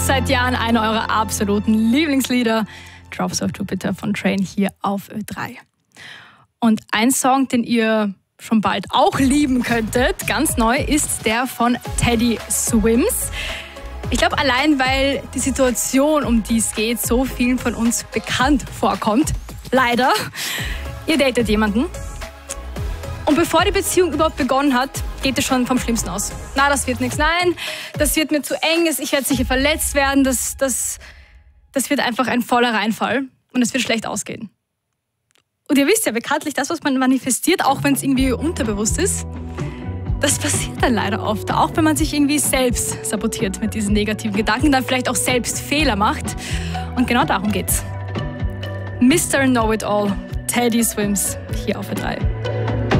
Seit Jahren einer eurer absoluten Lieblingslieder, Drops of Jupiter von Train hier auf Ö3. Und ein Song, den ihr schon bald auch lieben könntet, ganz neu, ist der von Teddy Swims. Ich glaube, allein weil die Situation, um die es geht, so vielen von uns bekannt vorkommt. Leider. Ihr datet jemanden. Und bevor die Beziehung überhaupt begonnen hat, geht es schon vom Schlimmsten aus. Na, das wird nichts. Nein, das wird mir zu eng. Ich werde sicher verletzt werden. Das wird einfach ein voller Reinfall. Und es wird schlecht ausgehen. Und ihr wisst ja bekanntlich, das, was man manifestiert, auch wenn es irgendwie unterbewusst ist, das passiert dann leider oft. Auch wenn man sich irgendwie selbst sabotiert mit diesen negativen Gedanken, dann vielleicht auch selbst Fehler macht. Und genau darum geht's. Mr. Know-It-All, Teddy Swims, hier auf Ö3.